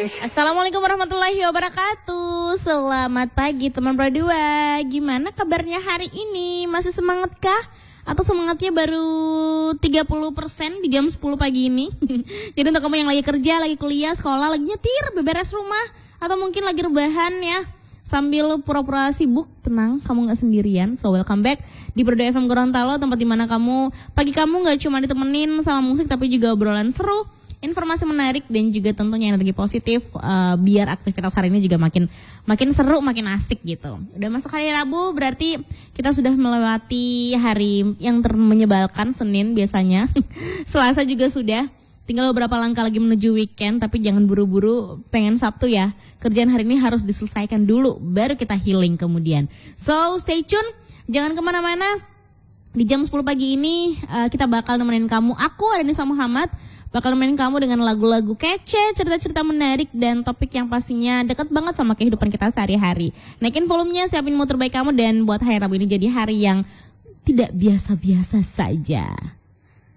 Assalamualaikum warahmatullahi wabarakatuh. Selamat pagi teman berdua. Gimana kabarnya hari ini? Masih semangat kah? Atau semangatnya baru 30% di jam 10 pagi ini? Jadi untuk kamu yang lagi kerja, lagi kuliah, sekolah, lagi nyetir, beberes rumah, atau mungkin lagi rebahan ya, sambil pura-pura sibuk, tenang, kamu gak sendirian. So welcome back di Berdua FM Gorontalo, tempat dimana pagi kamu gak cuma ditemenin sama musik, tapi juga obrolan seru, informasi menarik, dan juga tentunya energi positif, biar aktivitas hari ini juga makin seru, makin asik gitu. Udah masuk hari Rabu, berarti kita sudah melewati hari yang menyebalkan, Senin biasanya. Selasa juga sudah. Tinggal beberapa langkah lagi menuju weekend, tapi jangan buru-buru pengen Sabtu ya. Kerjaan hari ini harus diselesaikan dulu, baru kita healing kemudian. So stay tune, jangan kemana-mana. Di jam 10 pagi ini kita bakal nemenin kamu, aku Adanisa Muhammad, bakal nemenin kamu dengan lagu-lagu kece, cerita-cerita menarik, dan topik yang pastinya dekat banget sama kehidupan kita sehari-hari. Naikin volumenya, siapin mood terbaik kamu, dan buat hari Rabu ini jadi hari yang tidak biasa-biasa saja.